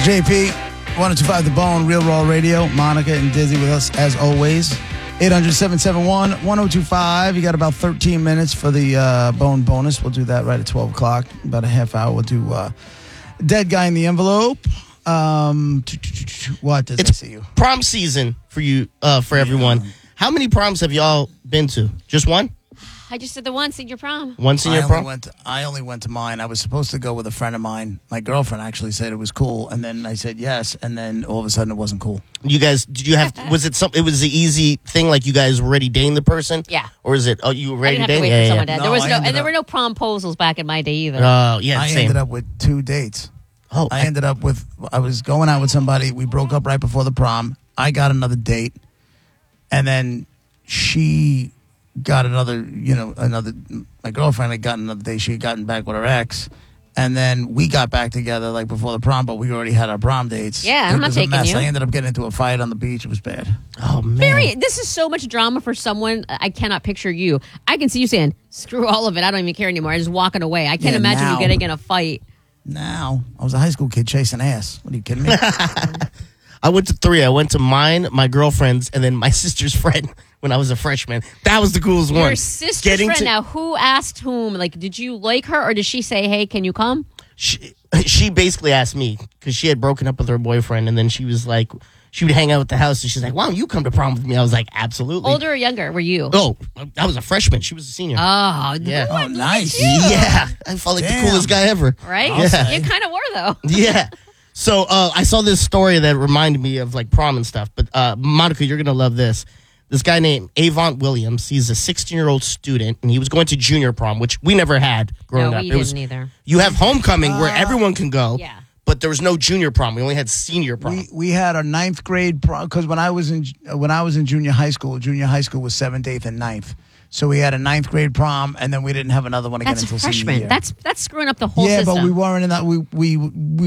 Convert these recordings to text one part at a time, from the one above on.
JP, 1025 The Bone, Real Raw Radio. Monica and Dizzy with us as always. 800-771-1025. You got about 13 minutes for the Bone bonus. We'll do that right at 12 o'clock. About a half hour. We'll do Dead Guy in the Envelope. What does I see you? Prom season for you, for everyone. How many proms have y'all been to? Just one? I just did the one senior prom. One senior prom? I only went to mine. I was supposed to go with a friend of mine. My girlfriend actually said it was cool, and then I said yes, and then all of a sudden it wasn't cool. You guys, did you have, was it something, it was the easy thing, like you guys were already dating the person? Yeah. Or is it, oh, you were ready I to didn't date? have to wait for someone yeah. to. There was No, no, and there were no promposals back in my day either. Oh, yeah, I same. ended up with 2 dates. Oh, I ended up with, I was going out with somebody. We broke up right before the prom. I got another date. And then she got another, my girlfriend had gotten another date. She had gotten back with her ex. And then we got back together like before the prom, but we already had our prom dates. Yeah, I'm not was a taking mess. you. I ended up getting into a fight on the beach. It was bad. Oh, man. This is so much drama for someone. I cannot picture you. I can see you saying, screw all of it. I don't even care anymore. I'm just walking away. I can't Yeah, imagine now. you getting in a fight. Now, I was a high school kid chasing ass. What are you kidding me? I went to 3. I went to mine, my girlfriend's, and then my sister's friend when I was a freshman. That was the coolest one. Your sister's friend. Now, who asked whom? Like, did you like her, or did she say, hey, can you come? She basically asked me because she had broken up with her boyfriend, and then she was like, she would hang out at the house, and she's like, why don't you come to prom with me? I was like, absolutely. Older or younger were you? Oh, I was a freshman. She was a senior. Oh, yeah. Oh, nice. Yeah. I felt like the coolest guy ever. Right? Yeah. You kind of were, though. Yeah. So I saw this story that reminded me of like prom and stuff. But Monica, you're going to love this. This guy named Avon Williams, he's a 16-year-old student, and he was going to junior prom, which we never had growing No, up. we It was, didn't either. You have homecoming where everyone can go, Yeah. but there was no junior prom. We only had senior prom. We had our 9th grade prom because when I was in junior high school was 7th, 8th, and 9th. So we had a 9th grade prom, and then we didn't have another one again That's until freshman. senior year. That's screwing up the whole system. but we weren't in that. We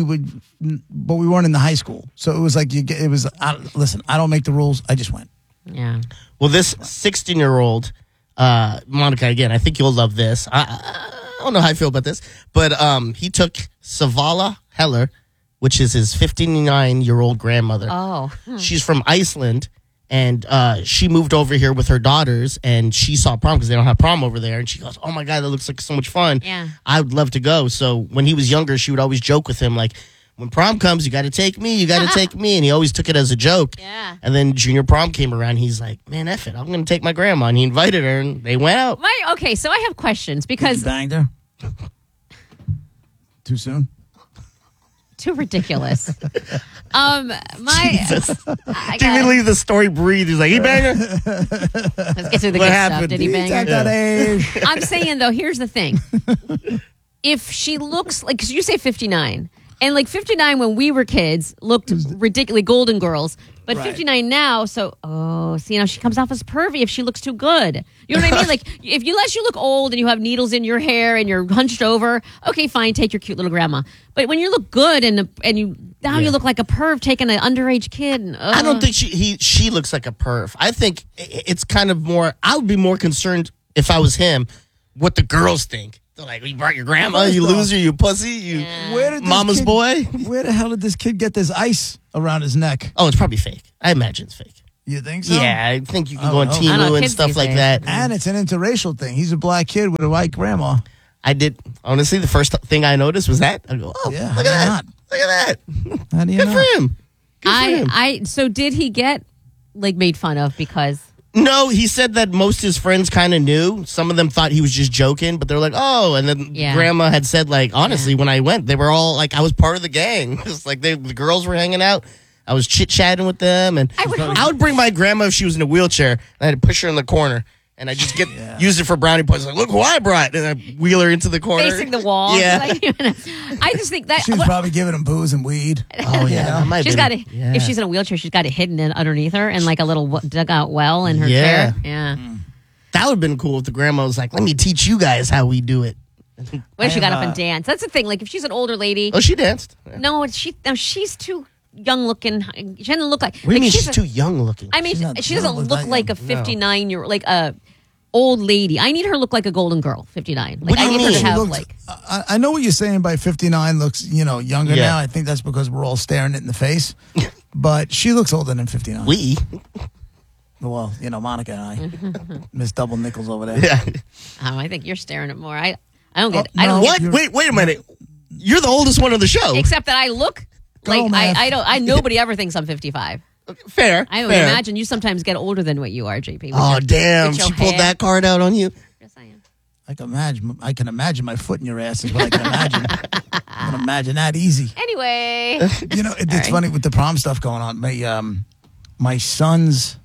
weren't in the high school. So it was like listen, I don't make the rules. I just went. Yeah. Well, this 16-year-old, Monica, again, I think you'll love this. I don't know how I feel about this, but he took Savala Heller, which is his 59-year-old grandmother. Oh. She's from Iceland, and she moved over here with her daughters, and she saw prom because they don't have prom over there. And she goes, oh, my God, that looks like so much fun. Yeah. I would love to go. So when he was younger, she would always joke with him, like, when prom comes, you got to take me. You got to take me. And he always took it as a joke. Yeah. And then junior prom came around. He's like, man, F it. I'm going to take my grandma. And he invited her, and they went out. Okay, so I have questions because... You banged her? Too soon? Too ridiculous. Jesus. I Didn't even leave the story breathe. He's like, he banged her? Let's get to the What good happened? stuff. Did he bang her? At that age. I'm saying, though, here's the thing. If she looks like, because you say 59, and like 59 when we were kids looked ridiculously Golden Girls, but Right. 59 now, so, she comes off as pervy if she looks too good. You know what I mean? Like, unless you look old and you have needles in your hair and you're hunched over, okay, fine, take your cute little grandma. But when you look good and you look like a perv taking an underage kid. I don't think she looks like a perv. I think it's kind of more, I would be more concerned if I was him, what the girls think. They're like, you brought your grandma, you loser, you pussy, you mama's boy. Where the hell did this kid get this ice around his neck? Oh, it's probably fake. I imagine it's fake. You think so? Yeah, I think you can Oh, go on no. I know, Temu and kids stuff these like days. that. And it's an interracial thing. He's a black kid with a white grandma. I did, honestly, the first thing I noticed was that. I go, oh, Yeah, look how at do you that. not? Look at that. How do you Good know? for him. Good for him. So did he get made fun of because... No, he said that most of his friends kind of knew. Some of them thought he was just joking, but they're like, oh. And then grandma had said, like, honestly, when I went, they were all like, I was part of the gang. It's like the girls were hanging out. I was chit-chatting with them. And I would bring my grandma if she was in a wheelchair. And I had to push her in the corner. And I just use it for brownie points. Like, look who I brought. And I wheel her into the corner. Facing the wall. Yeah. Like, I just think that... She was probably giving him booze and weed. Oh, yeah. That might She's be- got it. yeah. If she's in a wheelchair, she's got it hidden underneath her in like a little dugout well in her Yeah. chair. Yeah. That would have been cool if the grandma was like, let me teach you guys how we do it. What if she got up and danced? That's the thing. Like if she's an older lady. Oh, she danced. No, she's too young looking. She doesn't look like. What do you mean she's she's too young looking? I mean, She's not- she doesn't doesn't look look that like young. a 59-year-old, like a old lady. I need her to look like a golden girl, 59. Like, What do I you need her mean? to have Looks- like. I know what you're saying by 59 looks, younger Yeah. now. I think that's because we're all staring it in the face. But she looks older than 59. Well, Monica and I. Miss Double Nickels over there. Yeah. Oh, I think you're staring at more. I don't get. Oh, I don't no. get. What? Wait a minute. You're the oldest one on the show. Except that I look like Go, Math. I don't. Nobody ever thinks I'm 55. Fair. I would fair. imagine you sometimes get older than what you are, JP. with Oh, your- damn. with your She pulled hair. that card out on you. Yes, I am. I can imagine my foot in your ass is what I can imagine. I can imagine that easy. Anyway, It's right. funny with the prom stuff going on. My sons,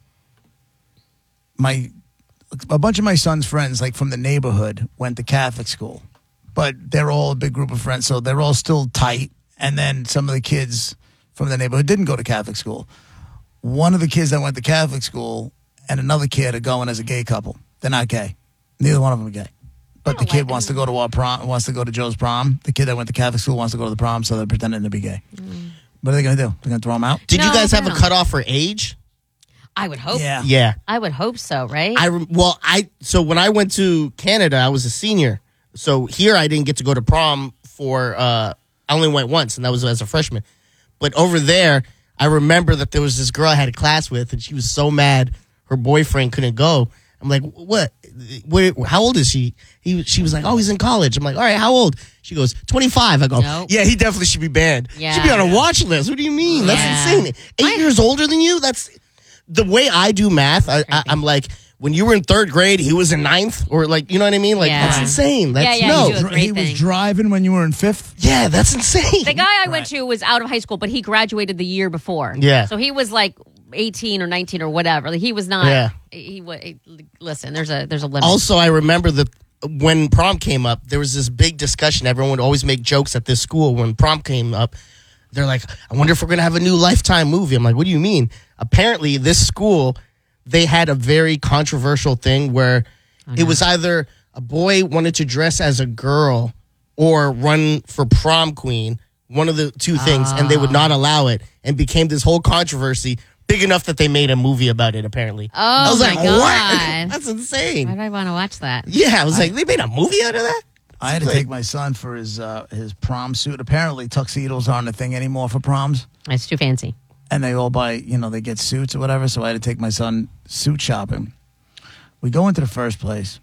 a bunch of my son's friends, like from the neighborhood, went to Catholic school, but they're all a big group of friends, so they're all still tight. And then some of the kids from the neighborhood didn't go to Catholic school. One of the kids that went to Catholic school and another kid are going as a gay couple. They're not gay. Neither one of them are gay. But the kid wants to go to our prom, wants to go to Joe's prom. The kid that went to Catholic school wants to go to the prom, so they're pretending to be gay. What are they going to do? They're going to throw him out? Did you No, guys have no. a cutoff for age? I would hope. Yeah. Yeah. I would hope so, right? So when I went to Canada, I was a senior. So here I didn't get to go to prom I only went once, and that was as a freshman. But over there, I remember that there was this girl I had a class with, and she was so mad her boyfriend couldn't go. I'm like, what? How old is she? She was like, oh, he's in college. I'm like, all right, how old? She goes, 25. I go, Nope. yeah, he definitely should be banned. Yeah. Should be on a watch list. What do you mean? Yeah. That's insane. 8 years older than you? That's the way I do math. I'm like, when you were in third grade, he was in ninth, or like, you know what I mean? Like, Yeah. that's insane. That's Yeah, no. you do a great He was thing. driving when you were in fifth? Yeah, that's insane. The guy I went to was out of high school, but he graduated the year before. Yeah. So he was like 18 or 19 or whatever. Like, he was not. Yeah. Listen, there's a limit. Also, I remember that when prom came up, there was this big discussion. Everyone would always make jokes at this school when prom came up. They're like, I wonder if we're going to have a new Lifetime movie. I'm like, what do you mean? Apparently, this school, they had a very controversial thing where it was either a boy wanted to dress as a girl or run for prom queen, one of the two things, and they would not allow it, and became this whole controversy big enough that they made a movie about it, apparently. Oh, I was my like, God. what? That's insane. Why do I want to watch that? Yeah, I was like, they made a movie out of that? I had to take my son for his prom suit. Apparently, tuxedos aren't a thing anymore for proms. It's too fancy. And they all buy, they get suits or whatever. So I had to take my son suit shopping. We go into the first place,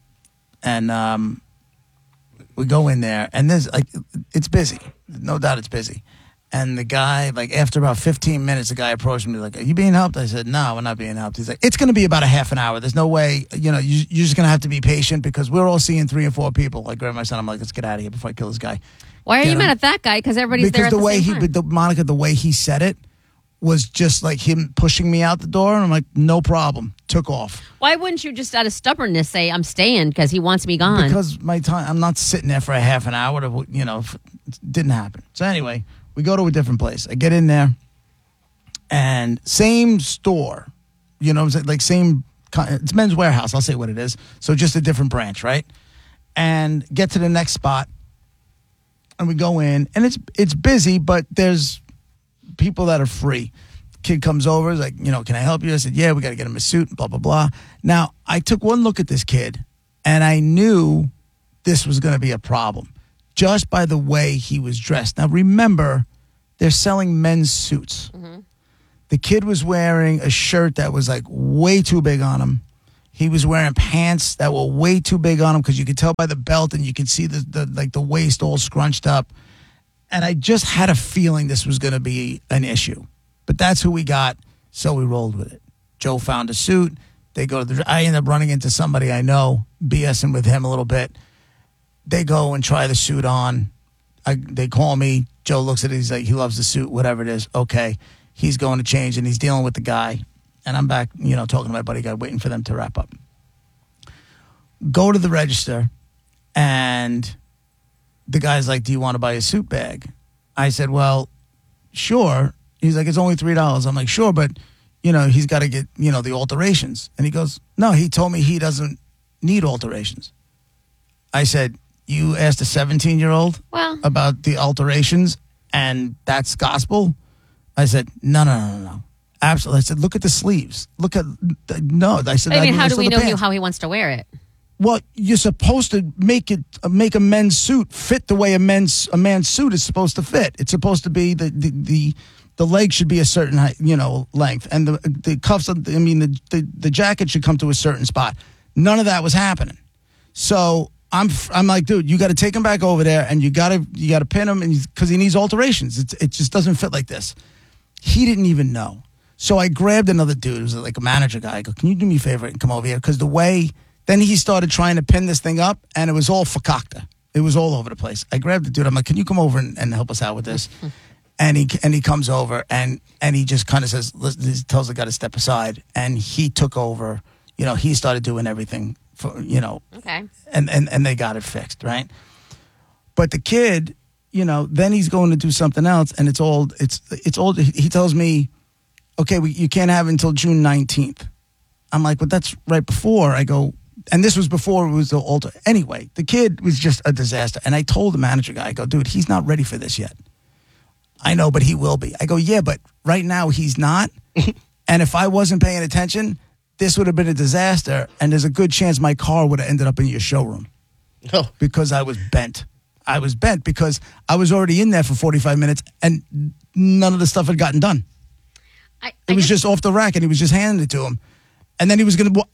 and we go in there, and there's it's busy. No doubt it's busy. And the guy, after about 15 minutes, the guy approached me like, "Are you being helped?" I said, "No, we're not being helped." He's like, "It's going to be about a half an hour. There's no way, you're just going to have to be patient because we're all seeing 3 or 4 people." I grabbed my son. I'm like, "Let's get out of here before I kill this guy." Why are You you know? mad at that guy? Because everybody's there Because at the way same time. Monica, the way he said it was just like him pushing me out the door. And I'm like, "No problem." Took off. Why wouldn't you just out of stubbornness say, I'm staying because he wants me gone? Because my time, I'm not sitting there for a half an hour to, it didn't happen. So anyway, we go to a different place. I get in there and same store, what I'm saying? It's Men's Warehouse. I'll say what it is. So just a different branch, right? And get to the next spot and we go in and it's busy, but there's people that are free. Kid comes over, is like, "Can I help you?" I said, "Yeah, we got to get him a suit, blah, blah, blah." Now, I took one look at this kid, and I knew this was going to be a problem just by the way he was dressed. Now, remember, they're selling men's suits. Mm-hmm. The kid was wearing a shirt that was, way too big on him. He was wearing pants that were way too big on him because you could tell by the belt, and you could see the waist all scrunched up. And I just had a feeling this was going to be an issue. But that's who we got, so we rolled with it. Joe found a suit. They go to I end up running into somebody I know, BSing with him a little bit. They go and try the suit on. They call me. Joe looks at it. He's like, he loves the suit, whatever it is. Okay. He's going to change, and he's dealing with the guy. And I'm back, talking to my buddy guy, waiting for them to wrap up. Go to the register, and the guy's like, "Do you want to buy a suit bag?" I said, "Well, sure." He's like, "It's only $3." I'm like, "Sure, but, he's got to get, the alterations." And he goes, "No, he told me he doesn't need alterations." I said, "You asked a 17-year-old Well, about the alterations, and that's gospel?" I said, No. Absolutely. I said, look at the sleeves. Look at no. I said, I mean, how do we know pants. how he wants to wear it? Well, you're supposed to make a men's suit fit the way a man's suit is supposed to fit. It's supposed to be the leg should be a certain height, length, and the cuffs. The jacket should come to a certain spot. None of that was happening. So I'm like, dude, you got to take him back over there, and you got to pin him, and because he needs alterations. It just doesn't fit like this. He didn't even know. So I grabbed another dude, who was like a manager guy. I go, can you do me a favor and come over here? Because then he started trying to pin this thing up, and it was all fakakta. It was all over the place. I grabbed the dude. I'm like, can you come over and help us out with this? And he comes over, and he just kind of says, he tells the guy to step aside, and he took over. He started doing everything for, Okay. And they got it fixed, right? But the kid, then he's going to do something else, and it's old. He tells me, okay, you can't have it until June 19th. I'm like, but that's right before. I go, and this was before it was the altar. Anyway, the kid was just a disaster. And I told the manager guy, I go, dude, he's not ready for this yet. I know, but he will be. I go, yeah, but right now he's not. And if I wasn't paying attention, this would have been a disaster. And there's a good chance my car would have ended up in your showroom. Oh. Because I was bent. I was bent because I was already in there for 45 minutes and none of the stuff had gotten done. It was just off the rack, and he was just handing it to him. And then he was going to...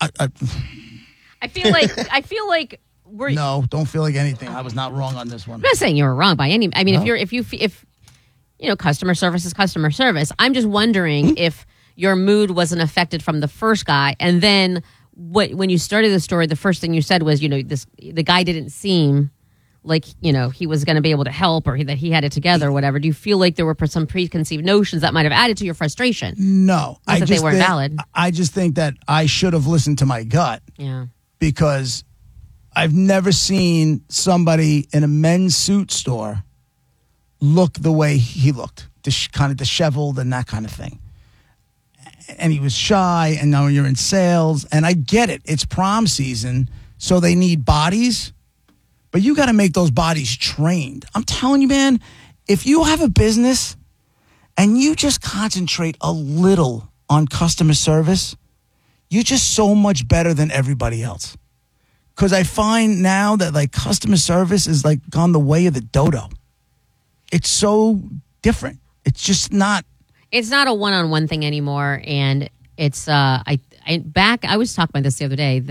I feel like we're... No, don't feel like anything. I was not wrong on this one. I'm not saying you were wrong by any... I mean, No. if customer service is customer service, I'm just wondering if your mood wasn't affected from the first guy, and then when you started the story, the first thing you said was, the guy didn't seem like, he was going to be able to help, or that he had it together or whatever. Do you feel like there were some preconceived notions that might have added to your frustration? No. Not that they weren't valid. I just think that I should have listened to my gut. Yeah. Because I've never seen somebody in a men's suit store look the way he looked, kind of disheveled and that kind of thing. And he was shy, and now you're in sales, and I get it. It's prom season, so they need bodies, but you got to make those bodies trained. I'm telling you, man, if you have a business and you just concentrate a little on customer service, you're just so much better than everybody else. Because I find now that like customer service is like gone the way of the dodo. It's so different. It's just not. It's not a one-on-one thing anymore, and it's I was talking about this the other day.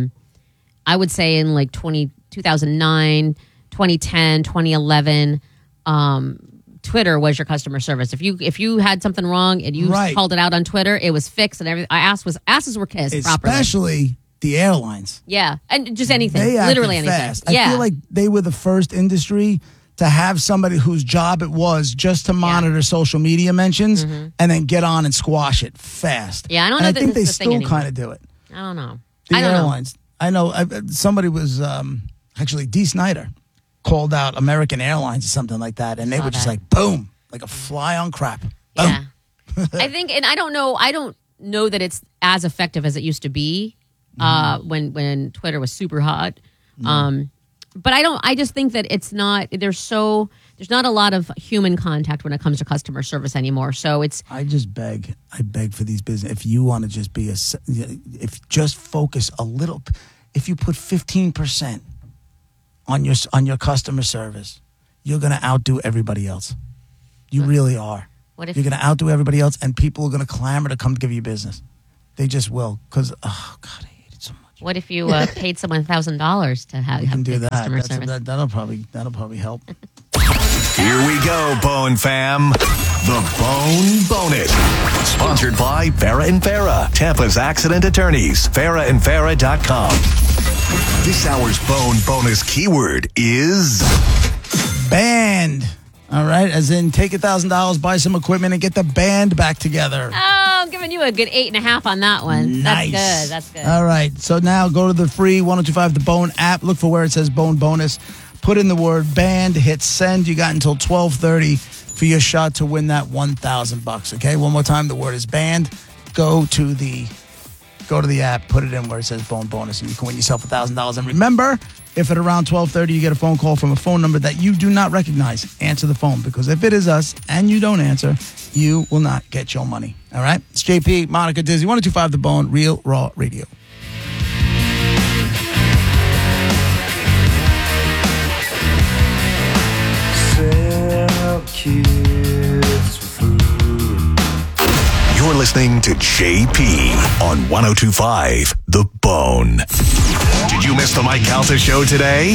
I would say in like 2009, 2010, 2011, Twitter was your customer service. If you had something wrong and you called it out on Twitter, it was fixed and everything. Asses were kissed properly. Especially the airlines. Yeah, and just anything, they literally anything. Fast. I feel like they were the first industry to have somebody whose job it was just to monitor social media mentions and then get on and squash it fast. Yeah, I don't know. And I think they the still kind of do it. I don't know. The I don't airlines. know. I know. Somebody was actually Dee Snider called out American Airlines or something like that, and they were just like boom, like a fly on crap. Boom. Yeah, I think, and I don't know that it's as effective as it used to be when Twitter was super hot. But I just think that it's not, there's not a lot of human contact when it comes to customer service anymore. So I beg for these business. If you want to just be just focus a little, if you put 15% on your customer service, you're going to outdo everybody else. You really are. What if you're going to outdo everybody else, and people are going to clamor to come give you business? They just will, because oh God, I hate it so much. What if you paid someone $1,000 to have do customer that. service? That'll probably help. Here we go, Bone Fam. The Bone Bonus. Sponsored by Farah and Farah, Tampa's accident attorneys. FarahandFarah.com. This hour's Bone Bonus keyword is band. All right, as in take $1,000, buy some equipment, and get the band back together. Oh, I'm giving you a good 8.5 on that one. Nice. That's good. All right, so now go to the free 1025 The Bone app. Look for where it says Bone Bonus. Put in the word band, hit send. You got until 12:30 for your shot to win that $1,000. Okay, one more time. The word is band. Go to the go to the app, put it in where it says Bone Bonus, and you can win yourself $1,000. And remember, if at around 12:30 you get a phone call from a phone number that you do not recognize, answer the phone, because if it is us and you don't answer, you will not get your money. All right? It's JP, Monica, Dizzy, 102.5 The Bone, Real Raw Radio. Sell kids for food. You're listening to JP on 102.5 The Bone. Did you miss the Mike Calta show today?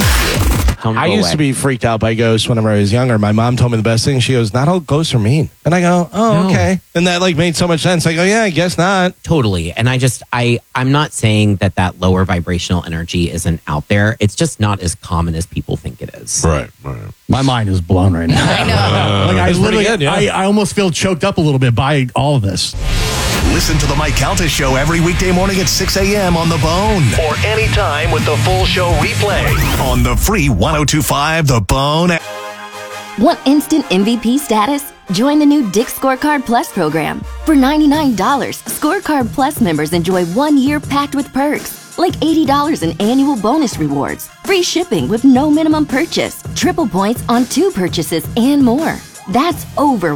I used to be freaked out by ghosts whenever I was younger. My mom told me the best thing. She goes, "Not all ghosts are mean." And I go, "Oh, okay." And that made so much sense. I go, "Yeah, I guess not." Totally. And I'm not saying that lower vibrational energy isn't out there. It's just not as common as people think it is. Right. My mind is blown right now. I know. I literally, good, yeah. I almost feel choked up a little bit by all of this. Listen to the Mike Calta show every weekday morning at 6 a.m. on The Bone. Or anytime with the full show replay on the free 102.5 The Bone. Want instant MVP status? Join the new Dick's Scorecard Plus program. For $99, Scorecard Plus members enjoy 1 year packed with perks, like $80 in annual bonus rewards, free shipping with no minimum purchase, triple points on 2 purchases, and more. That's over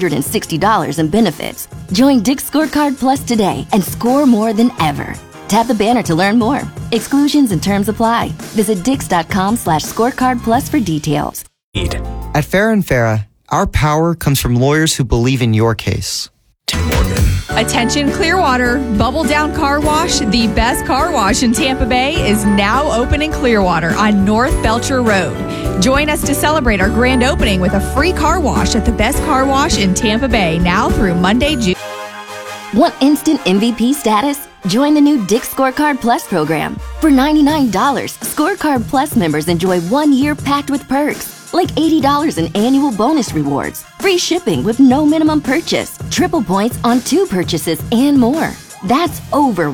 $160 in benefits. Join Dick's Scorecard Plus today and score more than ever. Tap the banner to learn more. Exclusions and terms apply. Visit dix.com/scorecard plus for details. At Farrah & Farrah, our power comes from lawyers who believe in your case. Tim Morgan. Attention Clearwater, Bubble Down Car Wash, the best car wash in Tampa Bay, is now open in Clearwater on North Belcher Road. Join us to celebrate our grand opening with a free car wash at the best car wash in Tampa Bay, now through Monday, June. Want instant MVP status? Join the new Dick's Scorecard Plus program. For $99, Scorecard Plus members enjoy 1 year packed with perks, like $80 in annual bonus rewards, free shipping with no minimum purchase, triple points on 2 purchases, and more. That's over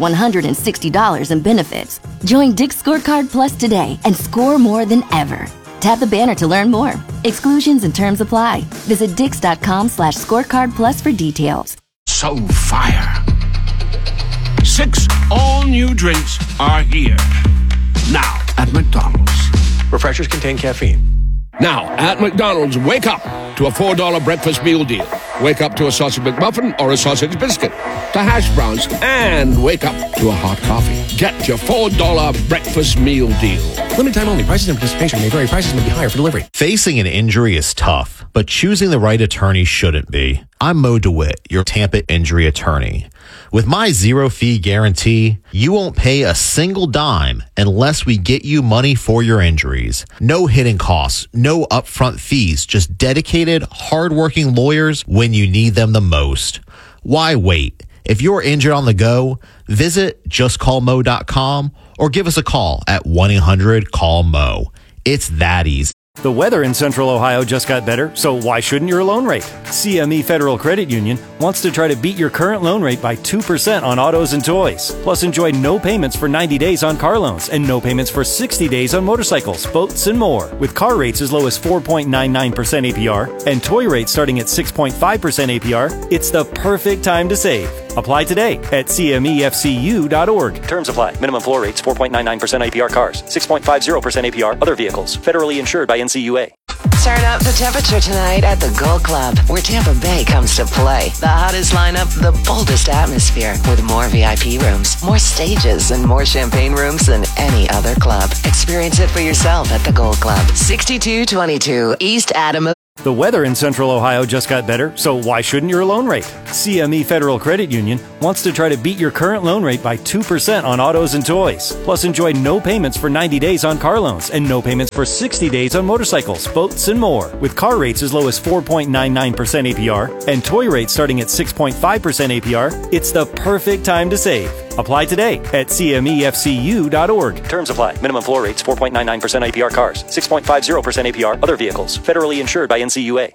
$160 in benefits. Join Dick's Scorecard Plus today and score more than ever. Tap the banner to learn more. Exclusions and terms apply. Visit dix.com/scorecard plus for details. So fire. 6 all-new drinks are here. Now at McDonald's. Refreshers contain caffeine. Now at McDonald's, wake up to a $4 breakfast meal deal. Wake up to a sausage McMuffin or a sausage biscuit, to hash browns, and wake up to a hot coffee. Get your $4 breakfast meal deal. Limited time only. Prices and participation may vary. Prices may be higher for delivery. Facing an injury is tough, but choosing the right attorney shouldn't be. I'm Mo DeWitt, your Tampa injury attorney. With my 0-fee guarantee, you won't pay a single dime unless we get you money for your injuries. No hidden costs, no upfront fees, just dedicated, hardworking lawyers when you need them the most. Why wait? If you're injured on the go, visit justcallmo.com or give us a call at 1-800-CALL-MO. It's that easy. The weather in Central Ohio just got better, so why shouldn't your loan rate? CME Federal Credit Union wants to try to beat your current loan rate by 2% on autos and toys. Plus, enjoy no payments for 90 days on car loans and no payments for 60 days on motorcycles, boats, and more. With car rates as low as 4.99% APR and toy rates starting at 6.5% APR, it's the perfect time to save. Apply today at cmefcu.org. Terms apply. Minimum floor rates 4.99% APR cars, 6.50% APR other vehicles. Federally insured by NCUA. Turn up the temperature tonight at the Gold Club, where Tampa Bay comes to play. The hottest lineup, the boldest atmosphere, with more VIP rooms, more stages, and more champagne rooms than any other club. Experience it for yourself at the Gold Club, 6222 East Adam. The weather in Central Ohio just got better, so why shouldn't your loan rate? CME Federal Credit Union wants to try to beat your current loan rate by 2% on autos and toys. Plus, enjoy no payments for 90 days on car loans and no payments for 60 days on motorcycles, boats, and more. With car rates as low as 4.99% APR and toy rates starting at 6.5% APR, it's the perfect time to save. Apply today at cmefcu.org. Terms apply. Minimum floor rates 4.99% APR cars, 6.50% APR other vehicles. Federally insured by NCUA.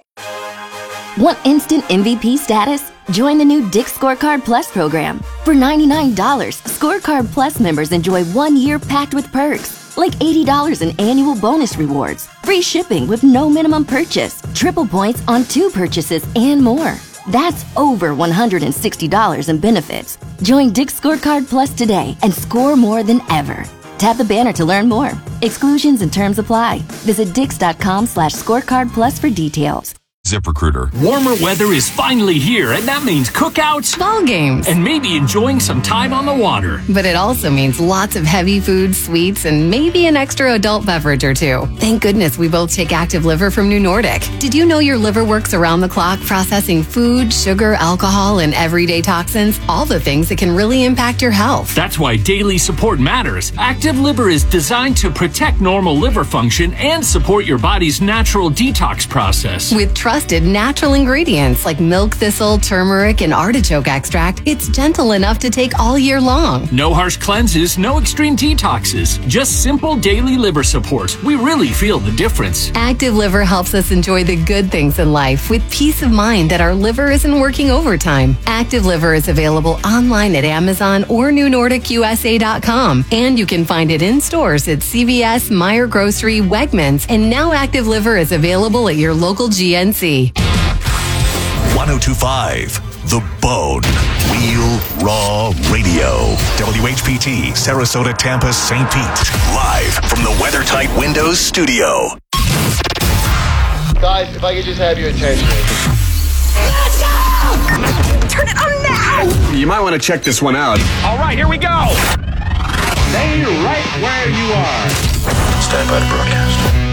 Want instant MVP status? Join the new Dick's Scorecard Plus program. For $99, Scorecard Plus members enjoy 1 year packed with perks, like $80 in annual bonus rewards, free shipping with no minimum purchase, triple points on 2 purchases, and more. That's over $160 in benefits. Join Dick's Scorecard Plus today and score more than ever. Tap the banner to learn more. Exclusions and terms apply. Visit dix.com/scorecard plus for details. ZipRecruiter. Warmer weather is finally here, and that means cookouts, ball games, and maybe enjoying some time on the water. But it also means lots of heavy food, sweets, and maybe an extra adult beverage or two. Thank goodness we both take Active Liver from New Nordic. Did you know your liver works around the clock processing food, sugar, alcohol, and everyday toxins? All the things that can really impact your health. That's why daily support matters. Active Liver is designed to protect normal liver function and support your body's natural detox process. With trusted natural ingredients like milk thistle, turmeric, and artichoke extract, it's gentle enough to take all year long. No harsh cleanses, no extreme detoxes, just simple daily liver support. We really feel the difference. Active Liver helps us enjoy the good things in life with peace of mind that our liver isn't working overtime. Active Liver is available online at Amazon or NewNordicUSA.com, and you can find it in stores at CVS, Meijer Grocery, Wegmans, and now Active Liver is available at your local GNC. 1025 The Bone. Real Raw Radio. WHPT, Sarasota, Tampa, St. Pete. Live from the WeatherTight Windows studio. Guys, if I could just have your attention. Let's go! Turn it on now! You might want to check this one out. All right, here we go! Stay right where you are. Stand by to broadcast.